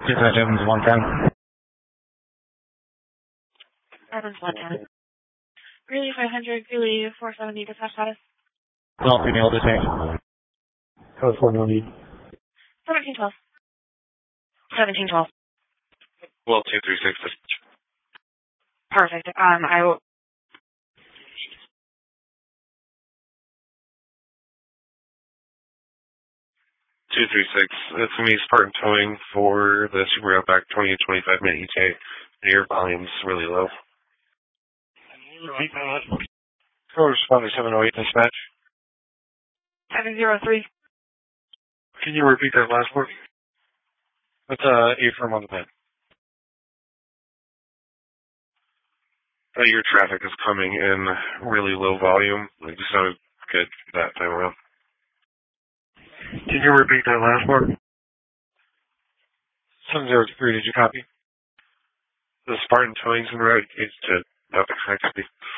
Evans 110. Evans 110. Greeley 500, Greeley 470, dispatch status. Well, female dispatch. Code 4, no need. 1712. 1712. Well, 236 dispatch. Perfect. I will. 236. It's me, Spartan Towing for the Subaru Outback 20 to 25 minute ETA. Your volume's really low. Code responder 708 dispatch. 703. Can you repeat that last word? That's A-firm on the pen. Your traffic is coming in really low volume. It just sounded good that time around. Can you repeat that last word? 703, did you copy? The Spartan Towing's en route to Outback High Copy.